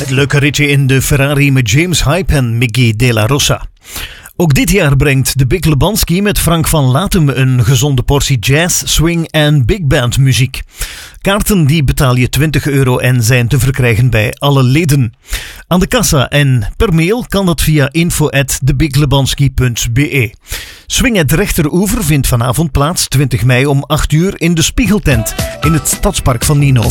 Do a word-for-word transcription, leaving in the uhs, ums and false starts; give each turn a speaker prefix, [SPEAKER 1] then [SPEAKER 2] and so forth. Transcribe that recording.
[SPEAKER 1] Het leuke ritje in de Ferrari met James Hype en Mickey De La Rosa. Ook dit jaar brengt de Big Lebanski met Frank van Latem een gezonde portie jazz, swing en big band muziek. Kaarten die betaal je twintig euro en zijn te verkrijgen bij alle leden. Aan de kassa en per mail kan dat via info at debiglebanski punt be. Swing het Rechteroever vindt vanavond plaats twintig mei om acht uur in de Spiegeltent in het Stadspark van Nienhof.